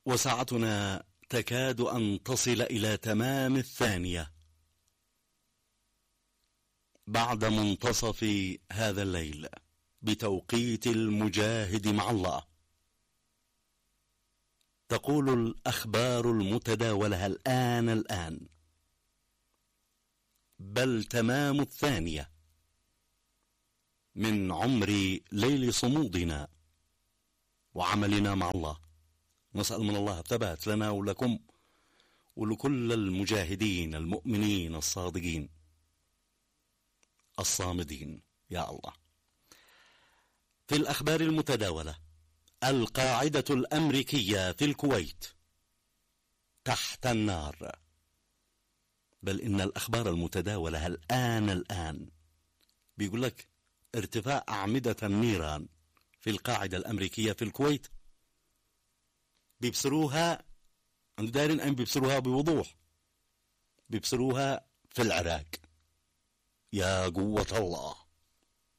وساعتنا تكاد أن تصل إلى تمام 2 بعد منتصف هذا الليل بتوقيت المجاهد مع الله. تقول الأخبار المتداولة الآن بل تمام 2 من عمر ليل صمودنا وعملنا مع الله. نسأل من الله الثبات لنا ولكم ولكل المجاهدين المؤمنين الصادقين الصامدين يا الله. في الأخبار المتداولة: القاعدة الأمريكية في الكويت تحت النار. بل إن الأخبار المتداولة الآن بيقول لك ارتفاع أعمدة النيران في القاعدة الأمريكية في الكويت. بيبصروها عند دارين أن بيبصروها بوضوح، بيبصروها في العراق. يا قوة الله.